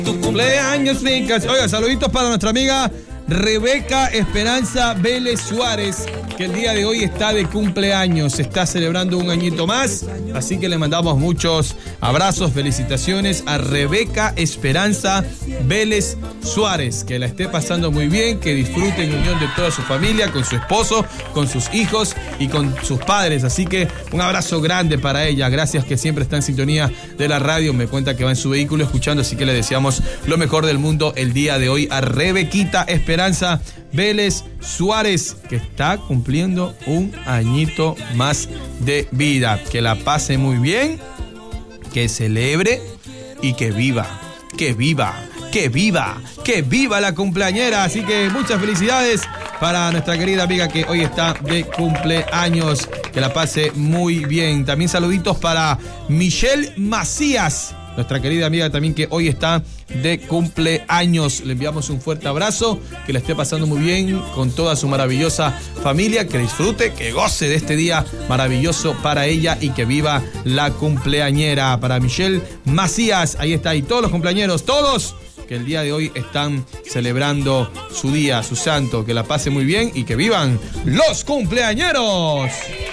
Tu cumpleaños, Nicas. Oiga, saluditos para nuestra amiga Rebeca Esperanza Vélez Suárez, que el día de hoy está de cumpleaños, está celebrando un añito más, así que le mandamos muchos abrazos, felicitaciones a Rebeca Esperanza Vélez Suárez, que la esté pasando muy bien, que disfrute en unión de toda su familia, con su esposo, con sus hijos y con sus padres, así que un abrazo grande para ella, gracias que siempre está en sintonía de la radio, me cuenta que va en su vehículo escuchando, así que le deseamos lo mejor del mundo el día de hoy a Rebequita Esperanza Vélez Suárez, que está cumpliendo un añito más de vida. Que la pase muy bien, que celebre y que viva, que viva, que viva, que viva la cumpleañera. Así que muchas felicidades para nuestra querida amiga que hoy está de cumpleaños. Que la pase muy bien. También saluditos para Michelle Macías, nuestra querida amiga también que hoy está de cumpleaños. Le enviamos un fuerte abrazo, que la esté pasando muy bien con toda su maravillosa familia, que disfrute, que goce de este día maravilloso para ella y que viva la cumpleañera. Para Michelle Macías, ahí está, y todos los cumpleañeros, todos que el día de hoy están celebrando su día, su santo, que la pase muy bien y que vivan los cumpleañeros.